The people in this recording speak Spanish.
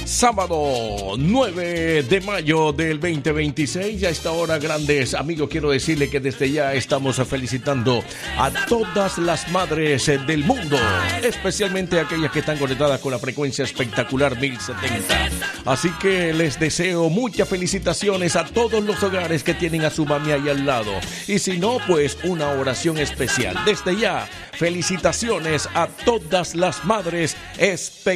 Sábado 9 de mayo del 2026. A esta hora, grandes amigos, quiero decirle que desde ya estamos felicitando a todas las madres del mundo, especialmente aquellas que están conectadas con la frecuencia espectacular 1070. Así que les deseo muchas felicitaciones a todos los hogares que tienen a su mami ahí al lado. Y si no, pues una oración especial. Desde ya, felicitaciones a todas las madres espectaculares.